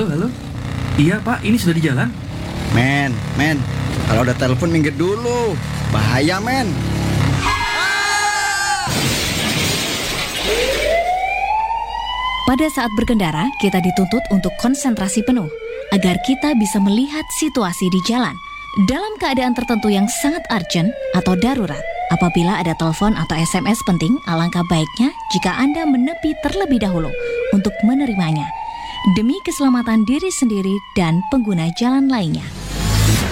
Halo, halo. Iya Pak, ini sudah di jalan. Men, kalau udah telepon minggir dulu. Bahaya, men. Pada saat berkendara, kita dituntut untuk konsentrasi penuh agar kita bisa melihat situasi di jalan. Dalam keadaan tertentu yang sangat urgent atau darurat, apabila ada telepon atau SMS penting, alangkah baiknya jika Anda menepi terlebih dahulu untuk menerimanya, demi keselamatan diri sendiri dan pengguna jalan lainnya.